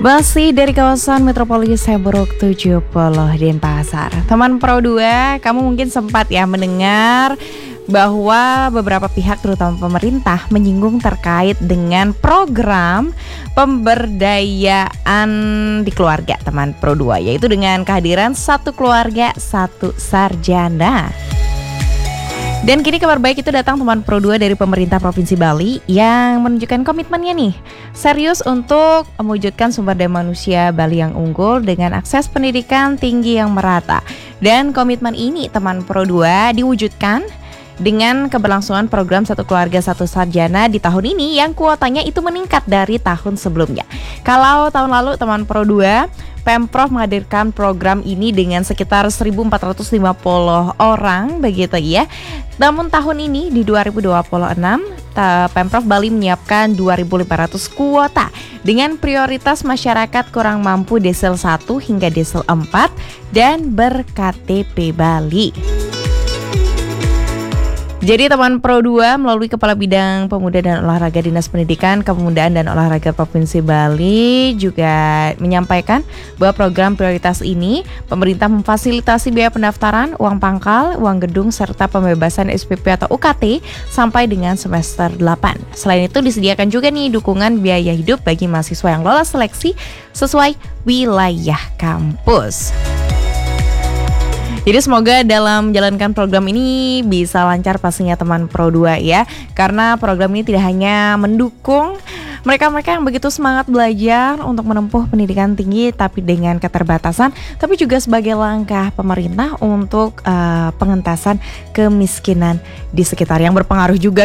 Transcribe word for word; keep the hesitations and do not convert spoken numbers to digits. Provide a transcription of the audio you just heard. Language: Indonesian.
Masih dari kawasan Metropolis Seberuk tujuh puluh Denpasar. Teman Pro dua, kamu mungkin sempat ya mendengar bahwa beberapa pihak terutama pemerintah menyinggung terkait dengan program pemberdayaan di keluarga teman Pro dua, yaitu dengan kehadiran satu keluarga satu sarjana. Dan kini kabar baik itu datang teman Pro dua dari pemerintah Provinsi Bali yang menunjukkan komitmennya nih serius untuk mewujudkan sumber daya manusia Bali yang unggul dengan akses pendidikan tinggi yang merata. Dan komitmen ini teman Pro dua diwujudkan dengan keberlangsungan program Satu Keluarga Satu Sarjana di tahun ini yang kuotanya itu meningkat dari tahun sebelumnya. Kalau tahun lalu teman Pro dua, Pemprov menghadirkan program ini dengan sekitar seribu empat ratus lima puluh orang begitu ya. Namun tahun ini di dua ribu dua puluh enam Pemprov Bali menyiapkan dua ribu lima ratus kuota dengan prioritas masyarakat kurang mampu desil satu hingga desil empat dan ber-K T P Bali. Jadi teman Pro dua melalui Kepala Bidang Pemuda dan Olahraga Dinas Pendidikan, Kepemudaan dan Olahraga Provinsi Bali juga menyampaikan bahwa program prioritas ini pemerintah memfasilitasi biaya pendaftaran, uang pangkal, uang gedung serta pembebasan S P P atau U K T sampai dengan semester delapan. Selain itu disediakan juga nih dukungan biaya hidup bagi mahasiswa yang lolos seleksi sesuai wilayah kampus. Jadi semoga dalam menjalankan program ini bisa lancar pastinya teman Pro dua ya. Karena program ini tidak hanya mendukung mereka-mereka yang begitu semangat belajar untuk menempuh pendidikan tinggi tapi dengan keterbatasan, tapi juga sebagai langkah pemerintah untuk uh, pengentasan kemiskinan di sekitar yang berpengaruh juga